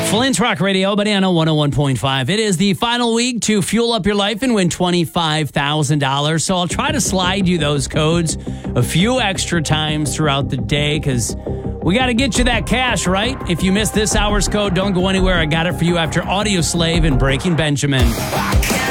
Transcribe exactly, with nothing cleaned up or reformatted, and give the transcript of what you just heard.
Flint's Rock Radio, Banana one oh one point five. It is the final week to fuel up your life and win twenty-five thousand dollars. So I'll try to slide you those codes a few extra times throughout the day because we got to get you that cash, right? If you missed this hour's code, don't go anywhere. I got it for you after Audio Slave and Breaking Benjamin.